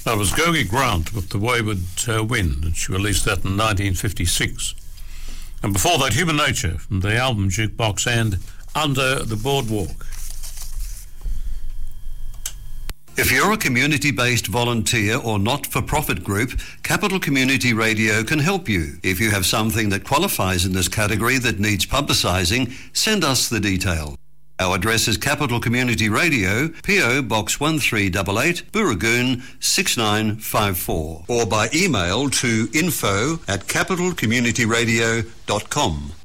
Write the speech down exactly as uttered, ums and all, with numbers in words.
That was Gogi Grant with The Wayward uh, Wind, and she released that in nineteen fifty-six. And before that, Human Nature from the album Jukebox and Under the Boardwalk. If you're a community-based volunteer or not-for-profit group, Capital Community Radio can help you. If you have something that qualifies in this category that needs publicising, send us the detail. Our address is Capital Community Radio, P O Box one three eight eight, Booragoon six nine five four, or by email to info at capital community radio dot com.